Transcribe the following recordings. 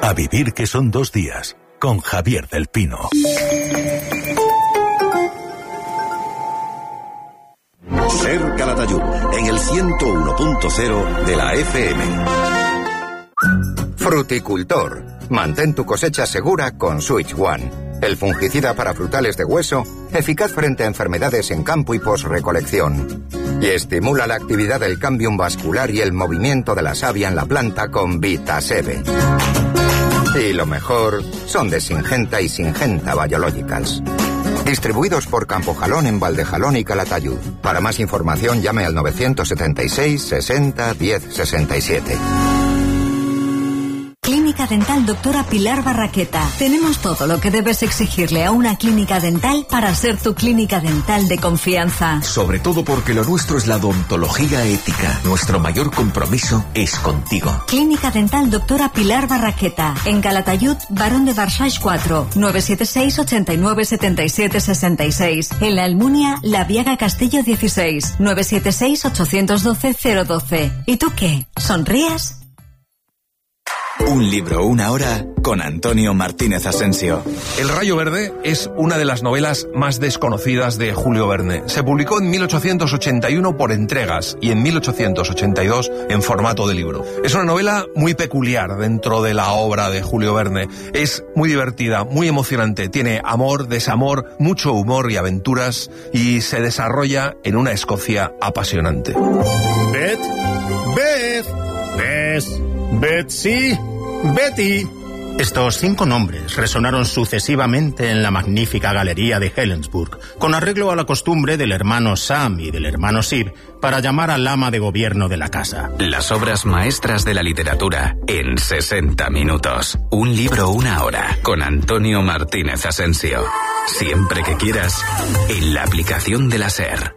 A vivir que son 2 días, con Javier del Pino. Ser Calatayud, en el 101.0 de la FM. Fruticultor. Mantén tu cosecha segura con Switch One. El fungicida para frutales de hueso, eficaz frente a enfermedades en campo y posrecolección. Y estimula la actividad del cámbium vascular y el movimiento de la savia en la planta con Vitasebe. Y lo mejor, son de Syngenta y Syngenta Biologicals. Distribuidos por Campojalón en Valdejalón y Calatayud. Para más información llame al 976 60 10 67. Clínica Dental Doctora Pilar Barraqueta. Tenemos todo lo que debes exigirle a una clínica dental para ser tu clínica dental de confianza. Sobre todo porque lo nuestro es la odontología ética. Nuestro mayor compromiso es contigo. Clínica Dental Doctora Pilar Barraqueta. En Calatayud, Barón de Barsage 4, 976 89 77 66. En La Almunia, La Viaga Castillo 16, 976 812 012. ¿Y tú qué? ¿Sonríes? Un libro, una hora, con Antonio Martínez Asensio. El Rayo Verde es una de las novelas más desconocidas de Julio Verne. Se publicó en 1881 por entregas y en 1882 en formato de libro. Es una novela muy peculiar dentro de la obra de Julio Verne. Es muy divertida, muy emocionante. Tiene amor, desamor, mucho humor y aventuras y se desarrolla en una Escocia apasionante. Betsy, Betty. Estos 5 nombres resonaron sucesivamente en la magnífica galería de Helensburgh, con arreglo a la costumbre del hermano Sam y del hermano Sir para llamar al ama de gobierno de la casa. Las obras maestras de la literatura en 60 minutos. Un libro, una hora, con Antonio Martínez Asensio. Siempre que quieras, en la aplicación de la SER.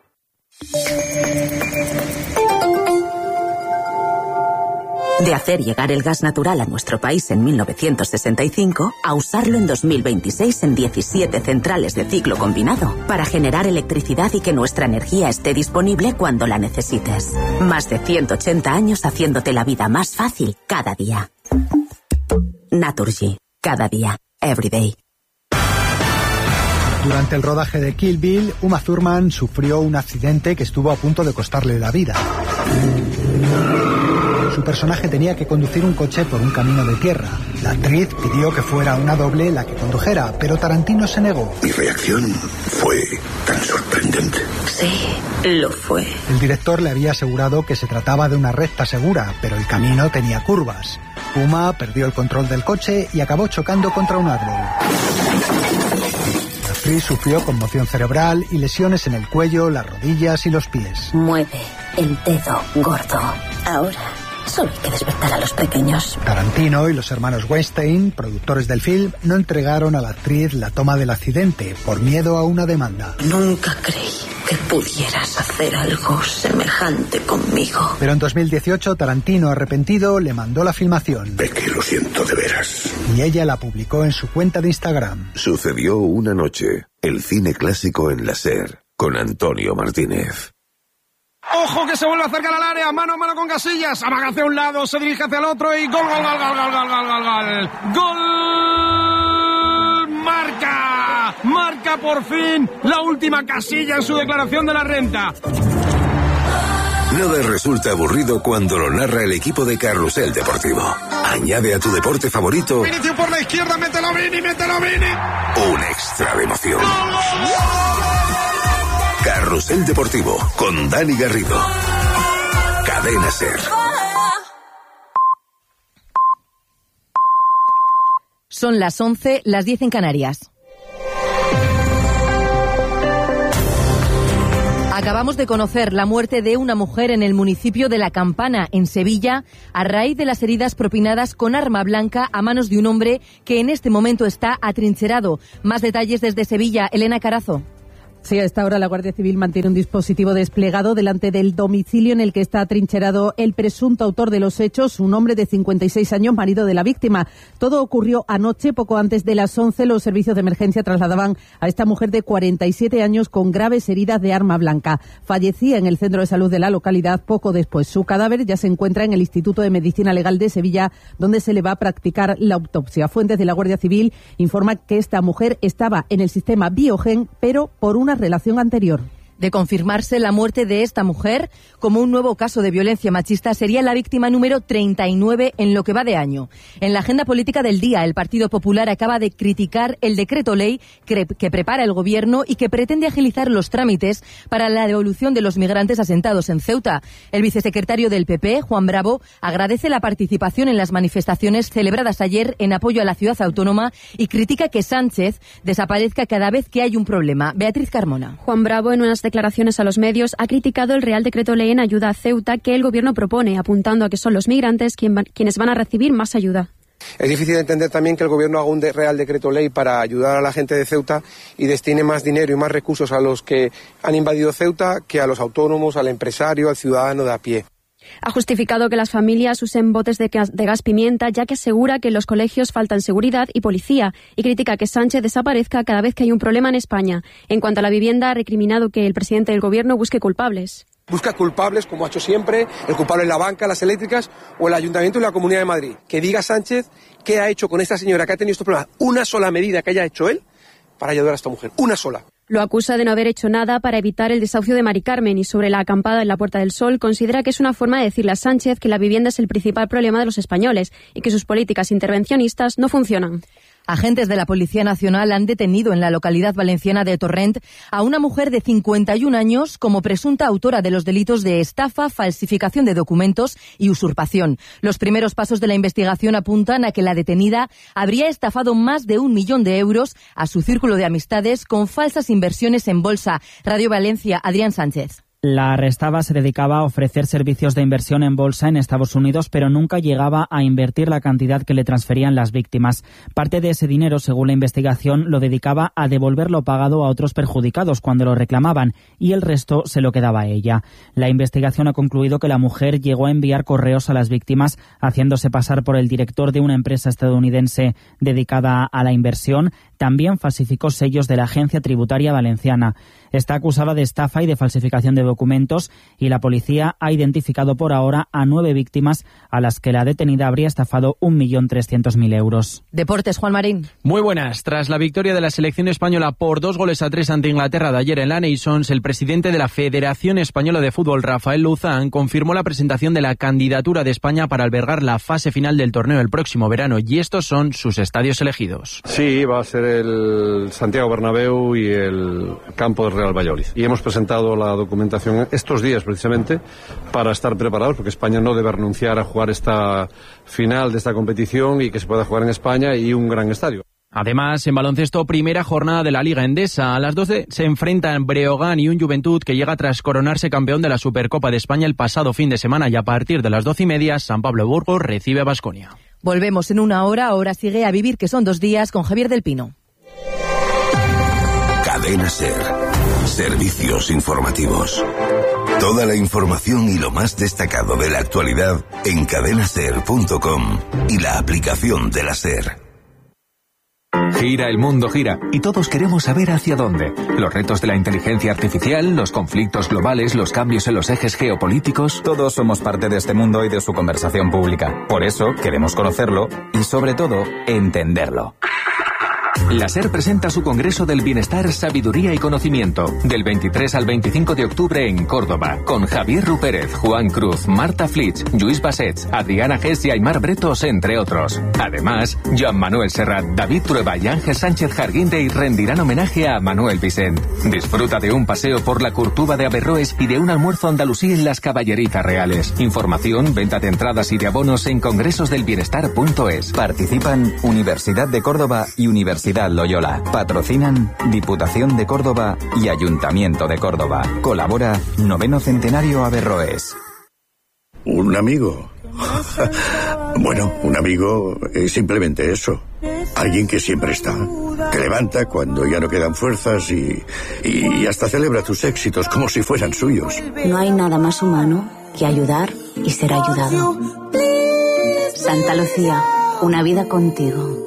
De hacer llegar el gas natural a nuestro país en 1965 a usarlo en 2026 en 17 centrales de ciclo combinado para generar electricidad y que nuestra energía esté disponible cuando la necesites. Más de 180 años haciéndote la vida más fácil cada día. Naturgy. Cada día. Every day. Durante el rodaje de Kill Bill, Uma Thurman sufrió un accidente que estuvo a punto de costarle la vida. Su personaje tenía que conducir un coche por un camino de tierra. La actriz pidió que fuera una doble la que condujera, pero Tarantino se negó. Mi reacción fue tan sorprendente. Sí, lo fue. El director le había asegurado que se trataba de una recta segura, pero el camino tenía curvas. Uma perdió el control del coche y acabó chocando contra un árbol. La actriz sufrió conmoción cerebral y lesiones en el cuello, las rodillas y los pies. Mueve el dedo gordo. Ahora solo hay que despertar a los pequeños. Tarantino y los hermanos Weinstein, productores del film, no entregaron a la actriz la toma del accidente por miedo a una demanda. Nunca creí que pudieras hacer algo semejante conmigo. Pero en 2018, Tarantino, arrepentido, le mandó la filmación. Becky, lo siento de veras. Y ella la publicó en su cuenta de Instagram. Sucedió una noche. El cine clásico en la SER, con Antonio Martínez. ¡Ojo que se vuelve a acercar al área! ¡Mano a mano con Casillas! Amaga hacia un lado, se dirige hacia el otro y ¡gol, gol, gol, gol, gol, gol, gol, gol! ¡Gol! ¡Marca! ¡Marca por fin la última Casilla en su declaración de la renta! Nada resulta aburrido cuando lo narra el equipo de Carrusel Deportivo. Añade a tu deporte favorito... Vinicius por la izquierda, mételo Vini, mételo Vini. Un extra de emoción. Carrusel Deportivo, con Dani Garrido. Cadena SER. Son las 11, las 10 en Canarias. Acabamos de conocer la muerte de una mujer en el municipio de La Campana, en Sevilla, a raíz de las heridas propinadas con arma blanca a manos de un hombre que en este momento está atrincherado. Más detalles desde Sevilla, Elena Carazo. Sí, a esta hora la Guardia Civil mantiene un dispositivo desplegado delante del domicilio en el que está atrincherado el presunto autor de los hechos, un hombre de 56 años, marido de la víctima. Todo ocurrió anoche, poco antes de las 11. Los servicios de emergencia trasladaban a esta mujer de 47 años con graves heridas de arma blanca. Fallecía en el centro de salud de la localidad poco después. Su cadáver ya se encuentra en el Instituto de Medicina Legal de Sevilla, donde se le va a practicar la autopsia. Fuentes de la Guardia Civil informan que esta mujer estaba en el sistema Biogen, pero por una relación anterior. De confirmarse la muerte de esta mujer como un nuevo caso de violencia machista, sería la víctima número 39 en lo que va de año. En la agenda política del día, el Partido Popular acaba de criticar el decreto ley que prepara el Gobierno y que pretende agilizar los trámites para la devolución de los migrantes asentados en Ceuta. El vicesecretario del PP, Juan Bravo, agradece la participación en las manifestaciones celebradas ayer en apoyo a la ciudad autónoma y critica que Sánchez desaparezca cada vez que hay un problema. Beatriz Carmona. Juan Bravo, en unas declaraciones a los medios, ha criticado el Real Decreto Ley en ayuda a Ceuta que el Gobierno propone, apuntando a que son los migrantes quienes van a recibir más ayuda. Es difícil entender también que el Gobierno haga un Real Decreto Ley para ayudar a la gente de Ceuta y destine más dinero y más recursos a los que han invadido Ceuta que a los autónomos, al empresario, al ciudadano de a pie. Ha justificado que las familias usen botes de gas pimienta, ya que asegura que en los colegios faltan seguridad y policía, y critica que Sánchez desaparezca cada vez que hay un problema en España. En cuanto a la vivienda, ha recriminado que el presidente del Gobierno busque culpables. Busca culpables, como ha hecho siempre, el culpable es la banca, las eléctricas o el Ayuntamiento y la Comunidad de Madrid. Que diga Sánchez qué ha hecho con esta señora que ha tenido estos problemas. Una sola medida que haya hecho él para ayudar a esta mujer. Una sola. Lo acusa de no haber hecho nada para evitar el desahucio de Mari Carmen y sobre la acampada en la Puerta del Sol considera que es una forma de decirle a Sánchez que la vivienda es el principal problema de los españoles y que sus políticas intervencionistas no funcionan. Agentes de la Policía Nacional han detenido en la localidad valenciana de Torrent a una mujer de 51 años como presunta autora de los delitos de estafa, falsificación de documentos y usurpación. Los primeros pasos de la investigación apuntan a que la detenida habría estafado más de 1 millón de euros a su círculo de amistades con falsas inversiones en bolsa. Radio Valencia, Adrián Sánchez. La arrestada se dedicaba a ofrecer servicios de inversión en bolsa en Estados Unidos, pero nunca llegaba a invertir la cantidad que le transferían las víctimas. Parte de ese dinero, según la investigación, lo dedicaba a devolver lo pagado a otros perjudicados cuando lo reclamaban y el resto se lo quedaba a ella. La investigación ha concluido que la mujer llegó a enviar correos a las víctimas haciéndose pasar por el director de una empresa estadounidense dedicada a la inversión. También falsificó sellos de la Agencia Tributaria Valenciana. Está acusada de estafa y de falsificación de documentos y la policía ha identificado por ahora a 9 víctimas a las que la detenida habría estafado 1.300.000 euros. Deportes, Juan Marín. Muy buenas. Tras la victoria de la selección española por 2-3 ante Inglaterra de ayer en la Nations, el presidente de la Federación Española de Fútbol, Rafael Luzán, confirmó la presentación de la candidatura de España para albergar la fase final del torneo el próximo verano y estos son sus estadios elegidos. Sí, va a ser el Santiago Bernabéu y el campo del Real Valladolid. Y hemos presentado la documentación estos días precisamente para estar preparados, porque España no debe renunciar a jugar esta final de esta competición y que se pueda jugar en España y un gran estadio. Además, en baloncesto, primera jornada de la Liga Endesa. A las 12 se enfrentan Breogán y un Juventud que llega tras coronarse campeón de la Supercopa de España el pasado fin de semana y a partir de las 12:30 San Pablo Burgos recibe a Baskonia. Volvemos en una hora, ahora sigue A Vivir, que son 2 días, con Javier del Pino. Cadena SER. Servicios informativos. Toda la información y lo más destacado de la actualidad en cadenaser.com y la aplicación de la SER. Gira, el mundo gira, y todos queremos saber hacia dónde. Los retos de la inteligencia artificial, los conflictos globales, los cambios en los ejes geopolíticos. Todos somos parte de este mundo y de su conversación pública. Por eso queremos conocerlo y, sobre todo, entenderlo. La SER presenta su Congreso del Bienestar, Sabiduría y Conocimiento, del 23 al 25 de octubre en Córdoba, con Javier Rupérez, Juan Cruz, Marta Flitsch, Lluís Bassets, Adriana Gess y Aymar Bretos, entre otros. Además, Joan Manuel Serrat, David Trueba y Ángel Sánchez Jarguindey rendirán homenaje a Manuel Vicent. Disfruta de un paseo por la Curtuba de Averroes y de un almuerzo andalusí en las Caballerizas Reales. Información, venta de entradas y de abonos en congresosdelbienestar.es. Participan Universidad de Córdoba y Universidad Loyola. Patrocinan Diputación de Córdoba y Ayuntamiento de Córdoba. Colabora 9º Centenario Averroes. ¿Un amigo? Bueno, un amigo es simplemente eso. Alguien que siempre está. Te levanta cuando ya no quedan fuerzas y hasta celebra tus éxitos como si fueran suyos. No hay nada más humano que ayudar y ser ayudado. Santa Lucía, una vida contigo.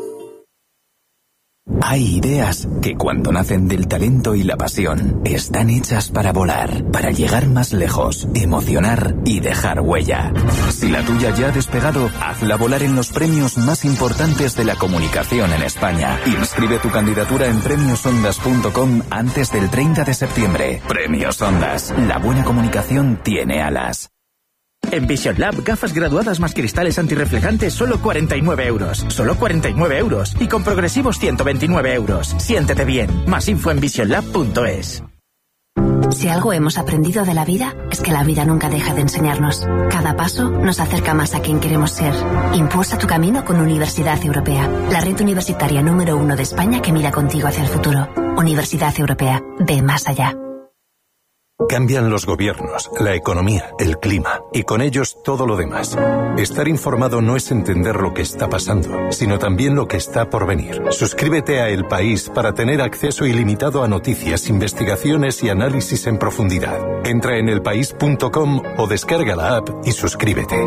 Hay ideas que cuando nacen del talento y la pasión están hechas para volar, para llegar más lejos, emocionar y dejar huella. Si la tuya ya ha despegado, hazla volar en los premios más importantes de la comunicación en España. Inscribe tu candidatura en premiosondas.com antes del 30 de septiembre. Premios Ondas. La buena comunicación tiene alas. En Vision Lab, gafas graduadas más cristales antirreflejantes, solo 49 euros. Solo 49 euros. Y con progresivos 129 euros. Siéntete bien. Más info en visionlab.es. Si algo hemos aprendido de la vida, es que la vida nunca deja de enseñarnos. Cada paso nos acerca más a quien queremos ser. Impulsa tu camino con Universidad Europea, la red universitaria número 1 de España que mira contigo hacia el futuro. Universidad Europea. Ve más allá. Cambian los gobiernos, la economía, el clima y con ellos todo lo demás. Estar informado no es entender lo que está pasando, sino también lo que está por venir. Suscríbete a El País para tener acceso ilimitado a noticias, investigaciones y análisis en profundidad. Entra en elpaís.com o descarga la app y suscríbete.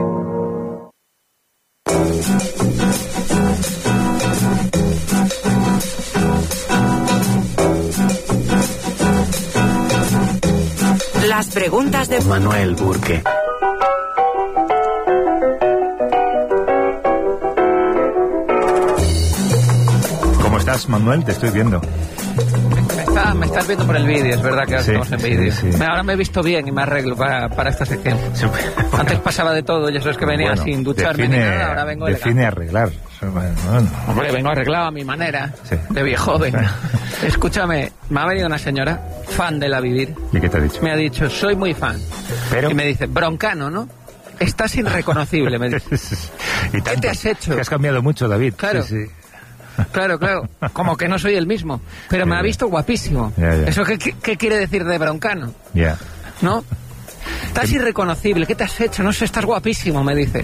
Las preguntas de Manuel Burke. ¿Cómo estás, Manuel? Te estoy viendo. Me estás viendo por el vídeo, es verdad que ahora estamos en vídeo. Sí. Ahora me he visto bien y me arreglo para esta sección. Antes pasaba de todo y eso es que venía sin ducharme ni nada, ahora vengo define arreglar. Hombre, vengo arreglado a mi manera, de viejo joven. Escúchame, me ha venido una señora, fan de La Vivir. ¿Y qué te ha dicho? Me ha dicho, soy muy fan. Pero... Y me dice, broncano, ¿no? Estás irreconocible, me dice. ¿Y ¿Qué te has hecho? Que has cambiado mucho, David. Claro. Sí. Claro, como que no soy el mismo. Pero me ha visto guapísimo. Ya. ¿Eso qué quiere decir de broncano? Ya. ¿No? Estás irreconocible, ¿qué te has hecho? No sé, estás guapísimo, me dice.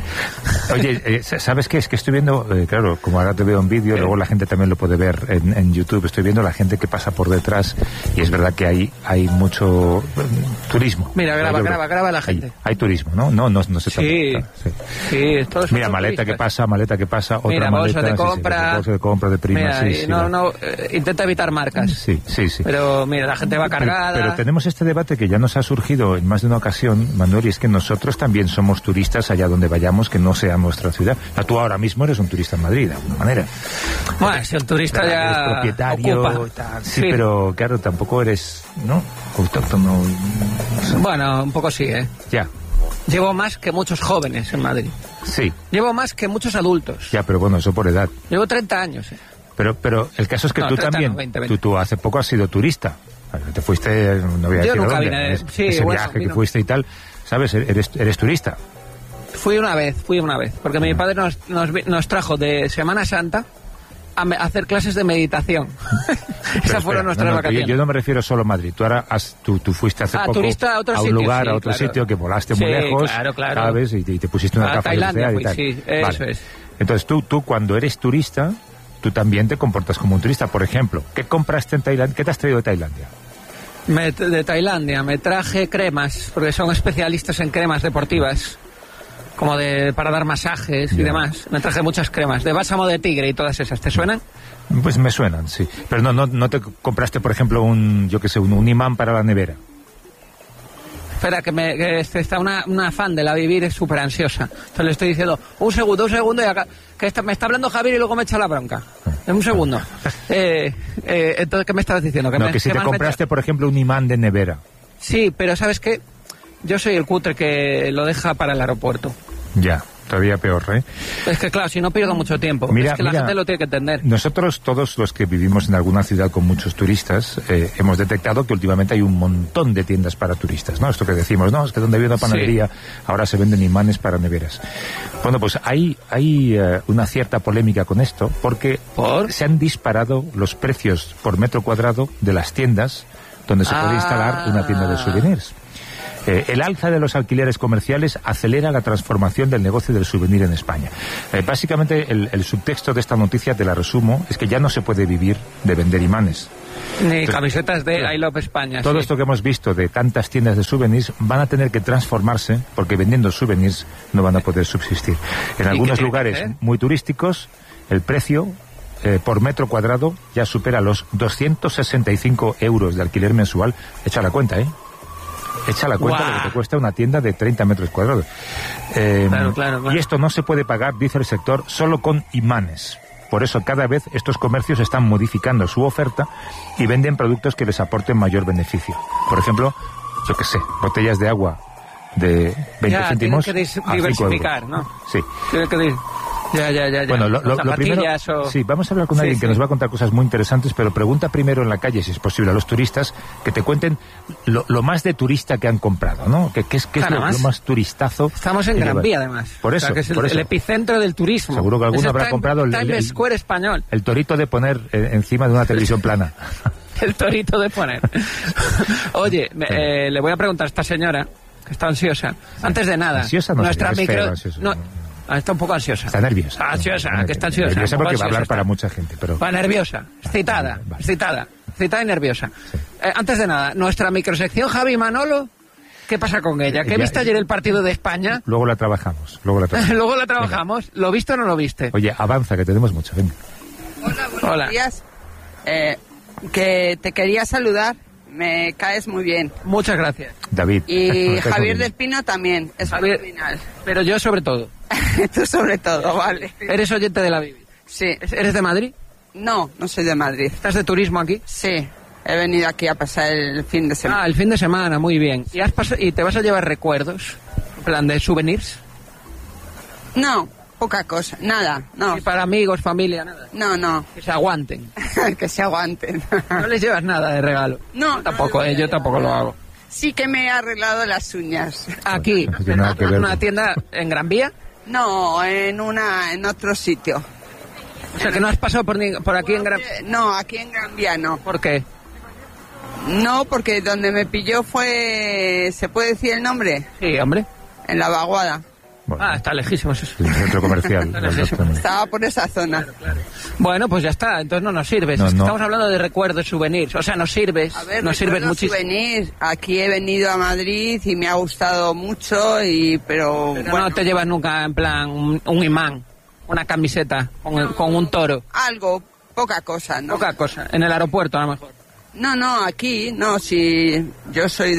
Oye, ¿sabes qué? Es que estoy viendo, claro, como ahora te veo en vídeo, luego la gente también lo puede ver en YouTube, estoy viendo la gente que pasa por detrás y es verdad que hay mucho turismo. Mira, graba la gente. Hay turismo, ¿no? No se toca. Sí, todos mira, maleta que pasa, otra mira, maleta. Bolsa de compra. Bolsa de compra de prima, mira, intenta evitar marcas. Sí. Pero mira, la gente va cargada. Pero tenemos este debate que ya nos ha surgido en más de una ocasión, Manuel, y es que nosotros también somos turistas allá donde vayamos que no sea nuestra ciudad. Tú ahora mismo eres un turista en Madrid, de alguna manera. Bueno, si el turista ya eres propietario, tal, sí, pero claro, tampoco eres, ¿no? Autóctono. Bueno, un poco sí, ¿eh? Ya. Llevo más que muchos jóvenes en Madrid. Sí. Llevo más que muchos adultos. Ya, pero bueno, eso por edad. Llevo 30 años, ¿eh? Pero el caso es que tú también, 20. Tú hace poco has sido turista. Te fuiste, no voy a decir Yo nunca dónde, vine, ese viaje que fuiste y tal, ¿sabes? Eres turista. Fui una vez, porque mi padre nos trajo de Semana Santa a hacer clases de meditación. Esas fueron nuestras vacaciones. Yo no me refiero solo a Madrid. Tú fuiste hace poco turista a otro sitio, lugar, sí, a otro claro. sitio que volaste muy lejos, claro. ¿sabes? Y te pusiste una gafa de Tailandia bucear y tal. sí, eso es. Entonces tú cuando eres turista, tú también te comportas como un turista. Por ejemplo, ¿qué compraste en Tailandia? ¿Qué te has traído de Tailandia? De Tailandia me traje cremas, porque son especialistas en cremas deportivas, como para dar masajes y demás. Me traje muchas cremas, de bálsamo de tigre y todas esas. ¿Te suenan? Pues me suenan, sí. Pero no te compraste, por ejemplo, un imán para la nevera. Espera, que está una fan de La Vivir, es súper ansiosa. Entonces le estoy diciendo, un segundo, y acá, me está hablando Javier y luego me echa la bronca. Un segundo. Entonces, ¿qué me estabas diciendo? Que si te compraste, por ejemplo, un imán de nevera. Sí, pero ¿sabes qué? Yo soy el cutre que lo deja para el aeropuerto. Ya, todavía peor, ¿eh? Es que claro, si no pierdo mucho tiempo. La gente lo tiene que entender. Nosotros, todos los que vivimos en alguna ciudad con muchos turistas, hemos detectado que últimamente hay un montón de tiendas para turistas, ¿no? Esto que decimos, no, es que donde había una panadería, ahora se venden imanes para neveras. Bueno, pues hay una cierta polémica con esto, porque se han disparado los precios por metro cuadrado de las tiendas donde se puede instalar una tienda de souvenirs. El alza de los alquileres comerciales acelera la transformación del negocio del souvenir en España. Básicamente el subtexto de esta noticia, te la resumo, es que ya no se puede vivir de vender imanes. Ni camisetas de I Love España. Todo esto que hemos visto de tantas tiendas de souvenirs van a tener que transformarse, porque vendiendo souvenirs no van a poder subsistir. En algunos lugares muy turísticos, el precio por metro cuadrado ya supera los 265 euros de alquiler mensual. Echa la cuenta, Echa la cuenta de lo que cuesta una tienda de 30 metros cuadrados. Claro. Y esto no se puede pagar, dice el sector, solo con imanes. Por eso cada vez estos comercios están modificando su oferta y venden productos que les aporten mayor beneficio. Por ejemplo, yo qué sé, botellas de agua de 20 céntimos tienen que diversificar, ¿no? Sí. Tienen que Ya. Bueno, lo primero, sí, vamos a hablar con alguien que nos va a contar cosas muy interesantes, pero pregunta primero en la calle, si es posible, a los turistas que te cuenten lo más de turista que han comprado, ¿no? ¿Qué es lo más turistazo? Estamos en Gran Vía, además. Por eso, que es el epicentro del turismo. Seguro que alguno habrá comprado el Square español. El torito de poner encima de una televisión plana. El torito de poner. Oye, le voy a preguntar a esta señora, que está ansiosa. Antes de nada, ansiosa no, nuestra micro... ansiosa, está un poco ansiosa. Está nerviosa. Ansiosa, que está ansiosa. Nerviosa porque va a hablar para mucha gente, pero... Va nerviosa, excitada y nerviosa. Sí. Antes de nada, nuestra microsección Javi Manolo, ¿qué pasa con ella? ¿Qué viste ayer el partido de España? Luego la trabajamos. Luego la trabajamos. ¿Lo viste o no lo viste? Oye, avanza, que tenemos mucho. Venga. Hola, buenos días. Que te quería saludar. Me caes muy bien. Muchas gracias. David. Y Javier del Pino también. Es fenomenal. Pero yo sobre todo. Tú sobre todo, vale. ¿Eres oyente de la Bibi? Sí. ¿Eres de Madrid? No soy de Madrid. ¿Estás de turismo aquí? Sí. He venido aquí a pasar el fin de semana. El fin de semana, muy bien. ¿Y te vas a llevar recuerdos? ¿En plan de souvenirs? No, poca cosa. Nada, no. ¿Y para amigos, familia, nada? No. Que se aguanten. Que se aguanten. ¿No les llevas nada de regalo? No. Tampoco, yo tampoco lo hago. Sí que me he arreglado las uñas. ¿Aquí? ¿En una tienda en Gran Vía? No, en otro sitio. O sea, que no has pasado por aquí en Gran... No, aquí en Gran Vía no. ¿Por qué? No, porque donde me pilló fue... ¿Se puede decir el nombre? Sí, hombre. En La Vaguada. Bueno, está lejísimo eso. El centro comercial. Estaba por esa zona. Claro. Bueno, pues ya está, entonces no nos sirves. Estamos hablando de recuerdos, souvenirs. O sea, nos sirves. A ver, nos sirves muchísimo. Souvenirs. Aquí he venido a Madrid y me ha gustado mucho, pero bueno. No te llevas nunca, en plan, un imán, una camiseta con un toro. Algo, poca cosa, ¿no? Poca cosa. En el aeropuerto, a lo mejor. No, aquí, no, si yo soy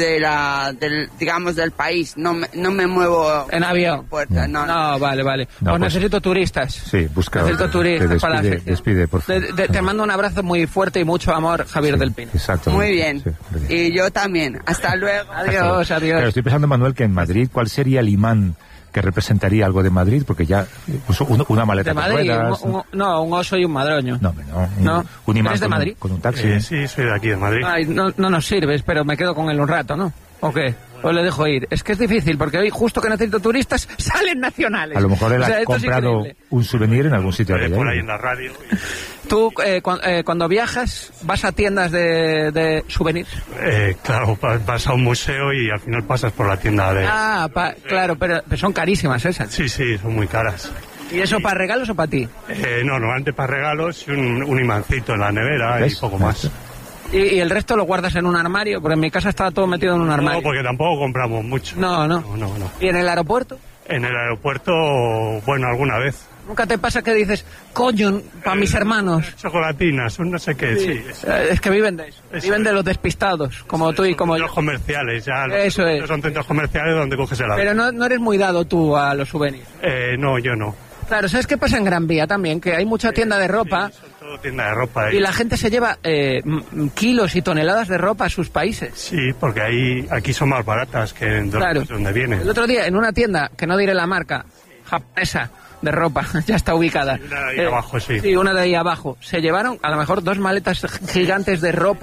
del país, no me muevo en avión. No, vale. Pues necesito turistas. Sí, busca. Necesito turistas para la despide, por favor. Te mando un abrazo muy fuerte y mucho amor, Javier del Pino. Exacto. Muy bien. Sí, y yo también. Hasta luego. Adiós. Claro, estoy pensando, Manuel, que en Madrid, ¿cuál sería el imán que representaría algo de Madrid? Porque ya una maleta de Madrid, ruedas, un oso y un madroño. No. Un imán ¿Eres de Madrid? Con un taxi. Sí, soy de aquí, de Madrid. Ay, no nos sirves, pero me quedo con él un rato, ¿no? ¿O qué? O le dejo ir. Es que es difícil, porque hoy justo que necesito turistas, salen nacionales. A lo mejor él ha comprado un souvenir en algún sitio. Por ahí en la radio. ¿Tú cuando viajas vas a tiendas de souvenirs? Claro, vas a un museo y al final pasas por la tienda de... Claro, pero son carísimas esas. Sí, son muy caras. ¿Y eso para regalos o para ti? No, normalmente para regalos y un imancito en la nevera. ¿Ves? Y poco más. ¿Y el resto lo guardas en un armario? Porque en mi casa está todo metido en un armario. No, porque tampoco compramos mucho. No. ¿Y en el aeropuerto? En el aeropuerto, bueno, alguna vez. ¿Nunca te pasa que dices, coño, para mis hermanos? Chocolatinas, no sé qué, sí. Es que viven de eso. Viven de los despistados, como tú y como yo. Los comerciales, ya. Eso es. Son centros comerciales donde coges el avión. Pero no eres muy dado tú a los souvenirs. No, yo no. Claro, ¿sabes qué pasa en Gran Vía también? Que hay mucha tienda de ropa. Sí, son todo tienda de ropa. Y la gente se lleva kilos y toneladas de ropa a sus países. Sí, porque aquí son más baratas que en donde vienen. El otro día, en una tienda, que no diré la marca, japonesa, de ropa, ya está ubicada. Sí, una de ahí abajo, sí. Sí, una de ahí abajo. Se llevaron, a lo mejor, 2 maletas gigantes de ropa,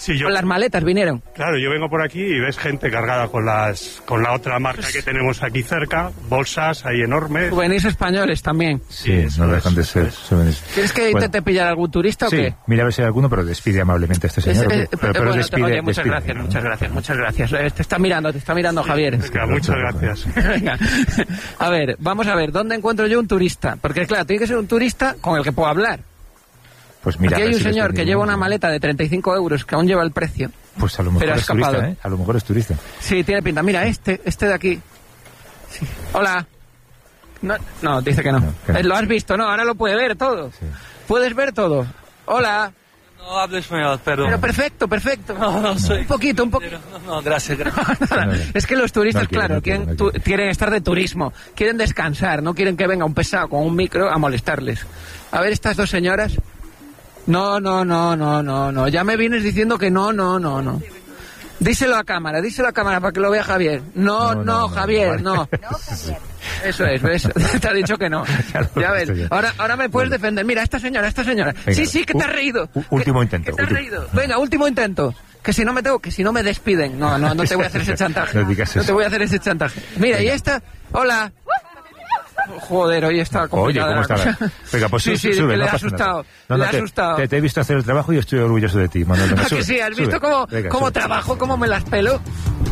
Sí, con las maletas vinieron. Claro, yo vengo por aquí y ves gente cargada con la otra marca que tenemos aquí cerca, bolsas ahí enormes. Souvenirs españoles también. Sí, no dejan de ser souvenirs. ¿Quieres que intente pillar algún turista o qué? Sí, mira a ver si hay alguno, pero despide amablemente a este señor. Pero despide, oye, muchas gracias. Te está mirando Javier. Muchas gracias. Venga, a ver, vamos a ver, ¿dónde encuentro yo un turista? Porque claro, tiene que ser un turista con el que puedo hablar. Pues mira, aquí hay un señor que lleva una maleta de 35 euros, que aún lleva el precio. Pues a lo mejor es turista, ¿eh? A lo mejor es turista. Sí, tiene pinta. Mira, este de aquí. Sí. Hola. No, dice que no. Lo has visto, no, ahora lo puede ver todo. Sí. Puedes ver todo. Hola. No hablo español, pero perfecto. No soy. Un poquito. No, gracias. Es que los turistas, quieren estar de turismo, quieren descansar, no quieren que venga un pesado con un micro a molestarles. A ver, estas dos señoras. No. Ya me vienes diciendo que no. Díselo a cámara para que lo vea Javier. No, Javier, no. Eso es, ¿ves? Te ha dicho que no. Ya ves. Ahora me puedes defender. Mira, esta señora. Venga, Sí, que te has reído. Último intento. Que te has reído. Venga, último intento. Que si no me despiden. No te voy a hacer ese chantaje. No digas eso. No te voy a hacer ese chantaje. Mira, y esta. Hola. Joder, hoy está complicada. Oye, ¿cómo está? Venga, pues sí, sube, le ha asustado. Le ha asustado. Te he visto hacer el trabajo y estoy orgulloso de ti, Manuel. ¿A que sí? ¿Has visto cómo trabajo, cómo me las pelo?